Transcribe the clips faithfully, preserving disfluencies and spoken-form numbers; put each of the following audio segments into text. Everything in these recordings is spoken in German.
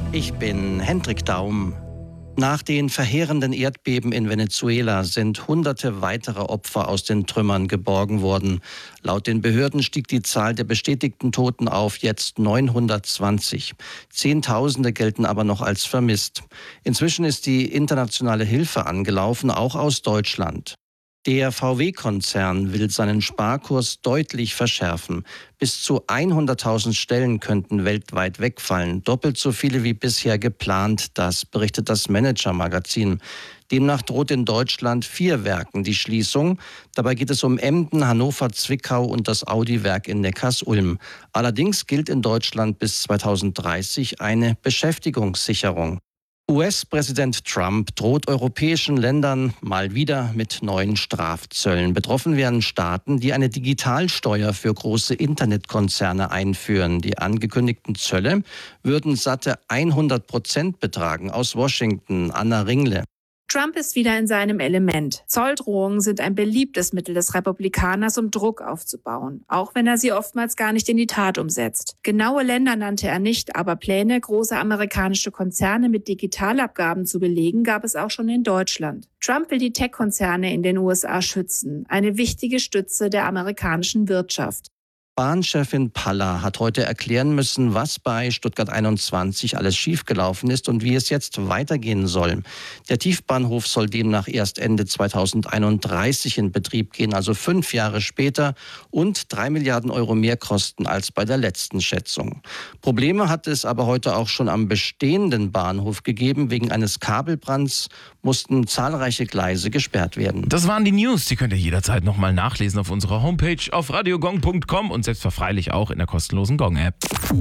Ich bin Hendrik Daum. Nach den verheerenden Erdbeben in Venezuela sind hunderte weitere Opfer aus den Trümmern geborgen worden. Laut den Behörden stieg die Zahl der bestätigten Toten auf jetzt neunhundertzwanzig. Zehntausende gelten aber noch als vermisst. Inzwischen ist die internationale Hilfe angelaufen, auch aus Deutschland. Der V W-Konzern will seinen Sparkurs deutlich verschärfen. Bis zu hunderttausend Stellen könnten weltweit wegfallen, doppelt so viele wie bisher geplant, das berichtet das Manager-Magazin. Demnach droht in Deutschland vier Werken die Schließung. Dabei geht es um Emden, Hannover, Zwickau und das Audi-Werk in Neckarsulm. Allerdings gilt in Deutschland bis zweitausenddreißig eine Beschäftigungssicherung. U S-Präsident Trump droht europäischen Ländern mal wieder mit neuen Strafzöllen. Betroffen wären Staaten, die eine Digitalsteuer für große Internetkonzerne einführen. Die angekündigten Zölle würden satte hundert Prozent betragen. Aus Washington, Anna Ringle. Trump ist wieder in seinem Element. Zolldrohungen sind ein beliebtes Mittel des Republikaners, um Druck aufzubauen, auch wenn er sie oftmals gar nicht in die Tat umsetzt. Genaue Länder nannte er nicht, aber Pläne, große amerikanische Konzerne mit Digitalabgaben zu belegen, gab es auch schon in Deutschland. Trump will die Tech-Konzerne in den U S A schützen, eine wichtige Stütze der amerikanischen Wirtschaft. Bahnchefin Palla hat heute erklären müssen, was bei Stuttgart einundzwanzig alles schiefgelaufen ist und wie es jetzt weitergehen soll. Der Tiefbahnhof soll demnach erst Ende zweitausendeinunddreißig in Betrieb gehen, also fünf Jahre später, und drei Milliarden Euro mehr kosten als bei der letzten Schätzung. Probleme hat es aber heute auch schon am bestehenden Bahnhof gegeben. Wegen eines Kabelbrands mussten zahlreiche Gleise gesperrt werden. Das waren die News. Die könnt ihr jederzeit nochmal nachlesen auf unserer Homepage auf radiogong punkt com und selbstverfreilich auch in der kostenlosen Gong-App.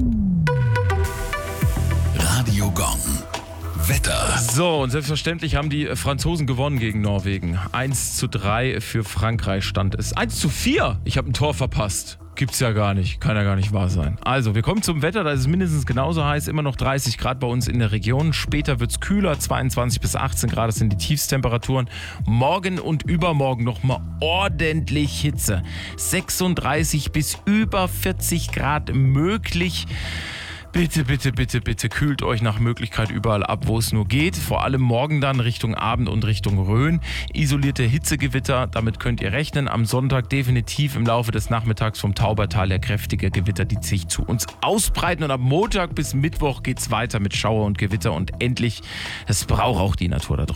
Radio Gong. Wetter. So, und selbstverständlich haben die Franzosen gewonnen gegen Norwegen. eins zu drei für Frankreich stand es. eins zu vier. Ich habe ein Tor verpasst. Gibt's ja gar nicht. Kann ja gar nicht wahr sein. Also, wir kommen zum Wetter. Da ist es mindestens genauso heiß. Immer noch dreißig Grad bei uns in der Region. Später wird's kühler. zweiundzwanzig bis achtzehn Grad sind die Tiefstemperaturen. Morgen und übermorgen nochmal ordentlich Hitze. sechsunddreißig bis über vierzig Grad möglich. Bitte, bitte, bitte, bitte kühlt euch nach Möglichkeit überall ab, wo es nur geht. Vor allem morgen dann Richtung Abend und Richtung Rhön. Isolierte Hitzegewitter, damit könnt ihr rechnen. Am Sonntag definitiv im Laufe des Nachmittags vom Taubertal her kräftige Gewitter, die sich zu uns ausbreiten. Und ab Montag bis Mittwoch geht's weiter mit Schauer und Gewitter. Und endlich, es braucht auch die Natur da draußen.